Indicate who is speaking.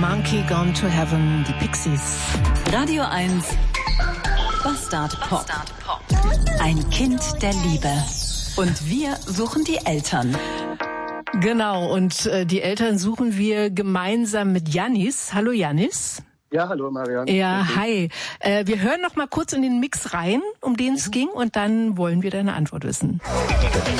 Speaker 1: Monkey Gone to Heaven, die Pixies.
Speaker 2: Radio 1, Bastard Pop. Ein Kind der Liebe. Und wir suchen die Eltern.
Speaker 1: Genau, und die Eltern suchen wir gemeinsam mit Yannis. Hallo Yannis.
Speaker 3: Ja, hallo Marianne.
Speaker 1: Ja, hi. Wir hören noch mal kurz in den Mix rein, um den es ging, und dann wollen wir deine Antwort wissen.